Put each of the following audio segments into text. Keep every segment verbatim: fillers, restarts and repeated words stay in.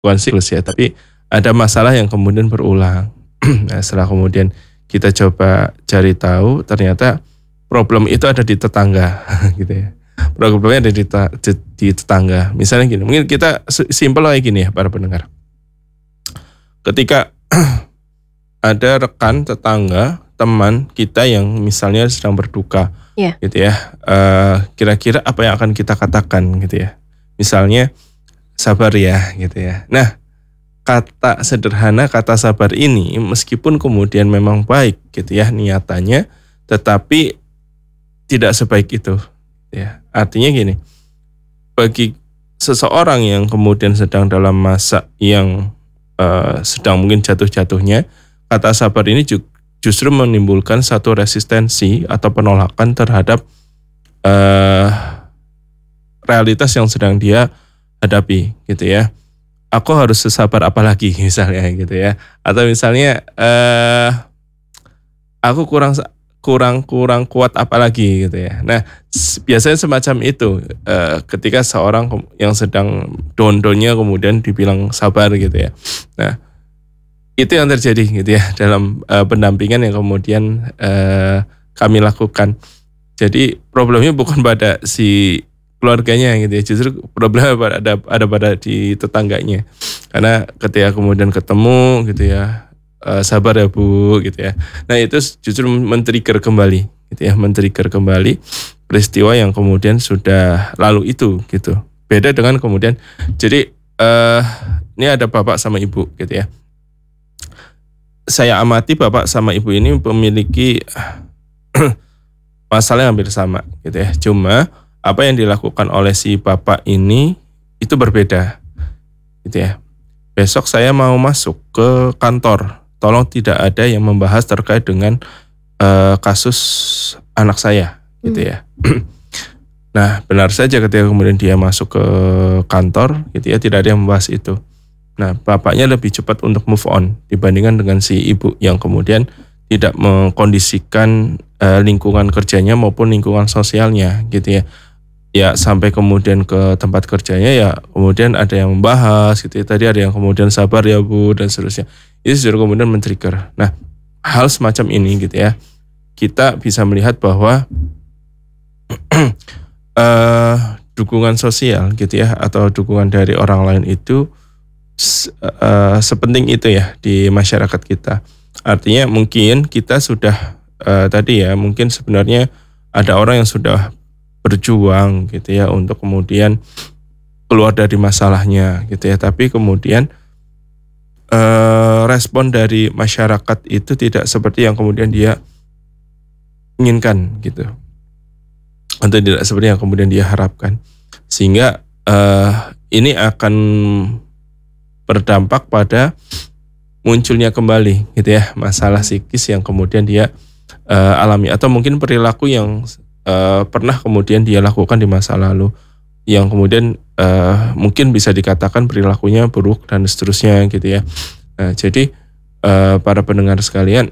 bukan siklus ya, tapi ada masalah yang kemudian berulang. Nah, setelah kemudian kita coba cari tahu, ternyata problem itu ada di tetangga, gitu ya. Problemnya ada di, di, di tetangga. Misalnya gini, mungkin kita simpel kayak gini ya para pendengar. Ketika ada rekan, tetangga, teman kita yang misalnya sedang berduka, yeah. gitu ya. Uh, kira-kira apa yang akan kita katakan, gitu ya. Misalnya sabar ya, gitu ya. Nah, kata sederhana, kata sabar ini meskipun kemudian memang baik, gitu ya niatannya, tetapi tidak sebaik itu. Ya, artinya gini, bagi seseorang yang kemudian sedang dalam masa yang uh, sedang mungkin jatuh-jatuhnya, kata sabar ini ju- justru menimbulkan satu resistensi atau penolakan terhadap uh, realitas yang sedang dia hadapi, gitu ya. Aku harus sesabar apa lagi misalnya, gitu ya. Atau misalnya uh, aku kurang kurang kurang kuat apalagi gitu ya. Nah, biasanya semacam itu uh, ketika seorang yang sedang down-downnya kemudian dibilang sabar gitu ya. Nah, itu yang terjadi gitu ya dalam uh, pendampingan yang kemudian uh, kami lakukan. Jadi problemnya bukan pada si keluarganya gitu ya, justru problemnya ada ada pada di tetangganya. Karena ketika kemudian ketemu gitu ya, Uh, sabar ya Bu gitu ya. Nah itu justru men-trigger kembali gitu ya, men-trigger kembali peristiwa yang kemudian sudah lalu itu gitu. Beda dengan kemudian jadi uh, ini ada bapak sama ibu gitu ya. Saya amati bapak sama ibu ini memiliki masalah yang hampir sama gitu ya. Cuma apa yang dilakukan oleh si bapak ini itu berbeda gitu ya. Besok saya mau masuk ke kantor, tolong tidak ada yang membahas terkait dengan uh, kasus anak saya, gitu ya. Hmm. Nah, benar saja ketika kemudian dia masuk ke kantor, gitu ya, tidak ada yang membahas itu. Nah, bapaknya lebih cepat untuk move on dibandingkan dengan si ibu yang kemudian tidak mengkondisikan uh, lingkungan kerjanya maupun lingkungan sosialnya, gitu ya. Ya sampai kemudian ke tempat kerjanya ya kemudian ada yang membahas gitu ya. Tadi ada yang kemudian sabar ya Bu dan seterusnya. Itu justru kemudian men-trigger. Nah, hal semacam ini gitu ya. Kita bisa melihat bahwa uh, dukungan sosial gitu ya atau dukungan dari orang lain itu uh, sepenting itu ya di masyarakat kita. Artinya mungkin kita sudah uh, tadi ya mungkin sebenarnya ada orang yang sudah berjuang gitu ya untuk kemudian keluar dari masalahnya gitu ya, tapi kemudian eh, respon dari masyarakat itu tidak seperti yang kemudian dia inginkan gitu, atau tidak seperti yang kemudian dia harapkan, sehingga eh, ini akan berdampak pada munculnya kembali gitu ya masalah psikis yang kemudian dia eh, alami atau mungkin perilaku yang Uh, pernah kemudian dia lakukan di masa lalu yang kemudian uh, mungkin bisa dikatakan perilakunya buruk dan seterusnya gitu ya. Nah, jadi uh, para pendengar sekalian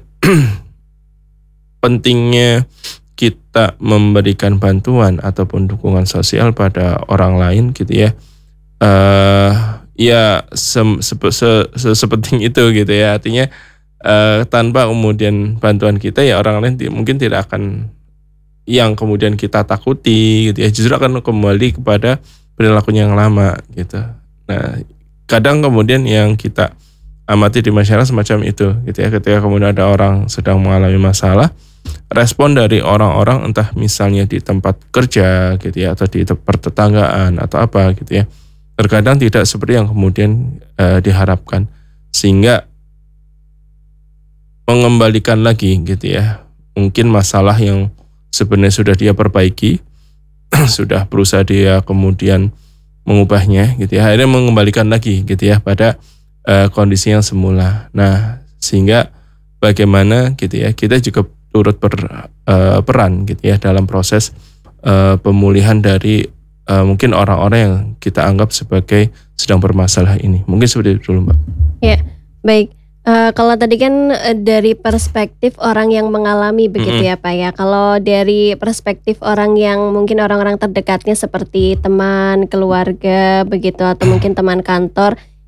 pentingnya kita memberikan bantuan ataupun dukungan sosial pada orang lain gitu ya. Uh, ya se- se- se- se- sepenting itu gitu ya. Artinya uh, tanpa kemudian bantuan kita ya orang lain t- mungkin tidak akan yang kemudian kita takuti gitu ya, justru akan kembali kepada perilakunya yang lama gitu. Nah, kadang kemudian yang kita amati di masyarakat semacam itu gitu ya, ketika kemudian ada orang sedang mengalami masalah, respon dari orang-orang entah misalnya di tempat kerja gitu ya atau di pertetanggaan atau apa gitu ya, terkadang tidak seperti yang kemudian uh, diharapkan, sehingga mengembalikan lagi gitu ya mungkin masalah yang sebenarnya sudah dia perbaiki, sudah berusaha dia kemudian mengubahnya gitu ya, akhirnya mengembalikan lagi gitu ya pada uh, kondisi yang semula. Nah, sehingga bagaimana gitu ya, kita juga turut berperan uh, gitu ya dalam proses uh, pemulihan dari uh, mungkin orang-orang yang kita anggap sebagai sedang bermasalah ini. Mungkin seperti itu dulu Mbak. Ya, baik. Uh, kalau tadi kan uh, dari perspektif orang yang mengalami begitu mm-hmm. ya Pak ya. Kalau dari perspektif orang yang mungkin orang-orang terdekatnya seperti teman, keluarga begitu atau mungkin teman kantor,